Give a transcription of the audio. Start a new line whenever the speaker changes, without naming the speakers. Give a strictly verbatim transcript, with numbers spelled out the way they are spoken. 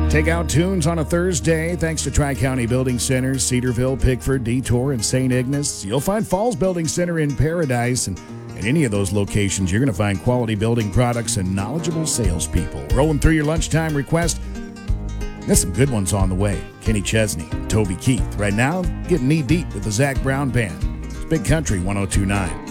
Take out tunes on a Thursday thanks to Tri-County Building Centers, Cedarville, Pickford, Detour, and Saint Ignace. You'll find Falls Building Center in Paradise, and at any of those locations, you're going to find quality building products and knowledgeable salespeople. Rolling through your lunchtime request, there's some good ones on the way. Kenny Chesney, Toby Keith. Right now, getting knee-deep with the Zach Brown Band. It's Big Country one oh two point nine.